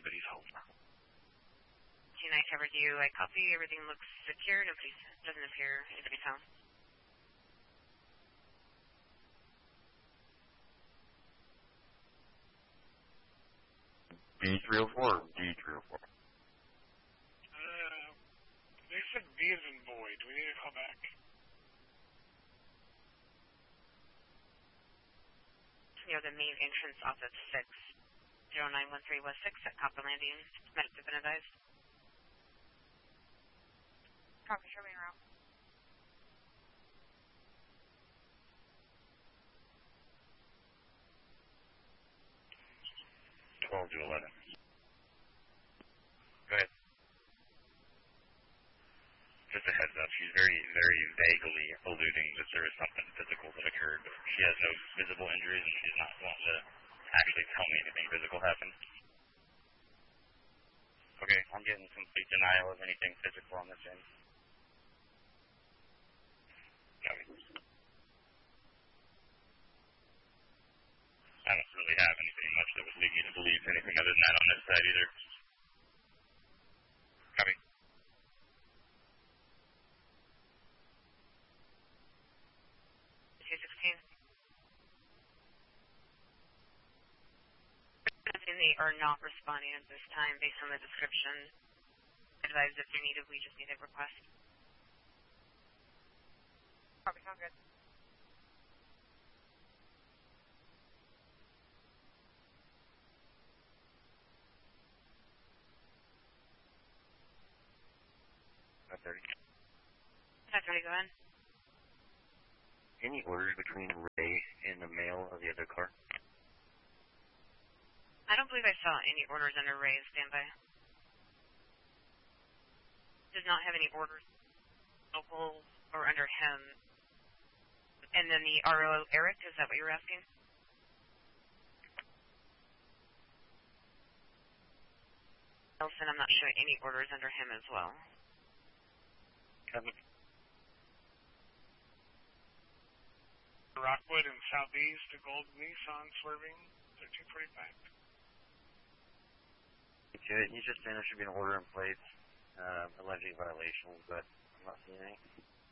anybody's home. Can I cover you? I copy. Everything looks secure. Doesn't appear anybody's home. B304 or D304? They said B as in boy. Do we need to call back? You know, the main entrance off of 60913 West 6 at Copper Landing. Medics have been advised. Copy, show me around. 12 to 11. Go ahead. Just a heads up, she's very, very vaguely alluding that there is something physical that occurred, but she has no visible injuries and she's not wanting to actually tell me anything physical happened. Okay, I'm getting complete denial of anything physical on this end. Copy. I don't really have anything much that would lead me to believe anything other than that on this side either. Copy. They are not responding at this time based on the description. Advise if they're needed, we just need a request. Copy, sounds good. At 30. That's ready, go ahead. Any orders between Ray and the male of the other car? I don't believe I saw any orders under Ray's standby. Does not have any orders local or under him. And then the RO Eric, is that what you're asking? Nelson, I'm not showing any orders under him as well. Rockwood and Southeast, a gold Nissan swerving 1345. Okay, you just saying there should be an order in place, alleging violations, but I'm not seeing any.